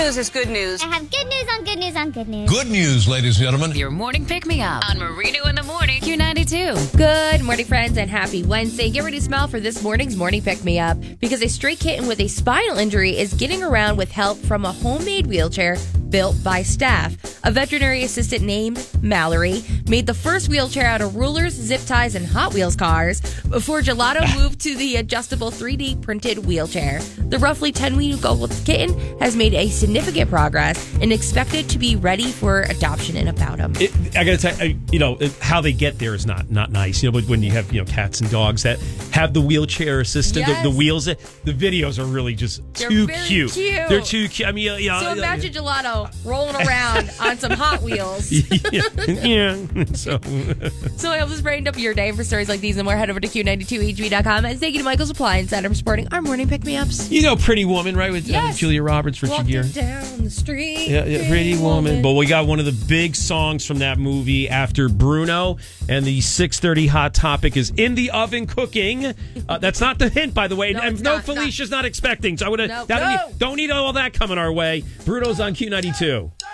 news is good news. I have good news on good news on good news. Good news, ladies and gentlemen. Your morning pick-me-up on Marino in the Morning, Q92. Good morning, friends, and happy Wednesday. Get ready to smile for this morning's morning pick-me-up because a stray kitten with a spinal injury is getting around with help from a homemade wheelchair built by staff. A veterinary assistant named Mallory made the first wheelchair out of rulers, zip ties, and Hot Wheels cars before Gelato moved to the adjustable 3D printed wheelchair. The roughly 10-week-old kitten has made a significant progress and expected to be ready for adoption in about a month. I got to tell you, how they get there is not nice. But when you have cats and dogs that have the wheelchair assistant, Yes. the wheels, the videos are really just too cute. They're too cute. I mean, So imagine Gelato rolling around on some Hot Wheels. yeah. So I hope this brightened up your day. For stories like these and more, head over to Q92HV.com. And thank you to Michael's Appliance Center for supporting our morning pick-me-ups. Pretty Woman, right? With Yes. Julia Roberts, Richard Walking Gere. down the street. Yeah, Pretty Woman. But we got one of the big songs from that movie after Bruno, and the 6:30 Hot Topic is in the oven cooking. That's not the hint, by the way. No, And it's no, not. Felicia's not expecting. So I would No. don't need all that coming our way. Bruno's on Q92.